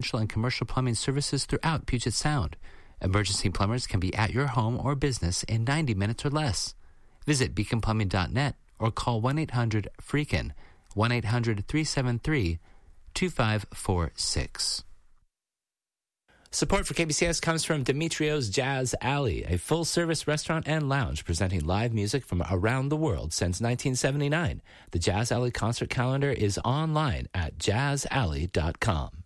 residential and commercial plumbing services throughout Puget Sound. Emergency plumbers can be at your home or business in 90 minutes or less. Visit beaconplumbing.net or call 1-800-FREAKIN, 1-800-373-2546. Support for KBCS comes from Demetrio's Jazz Alley, a full-service restaurant and lounge presenting live music from around the world since 1979. The Jazz Alley concert calendar is online at jazzalley.com.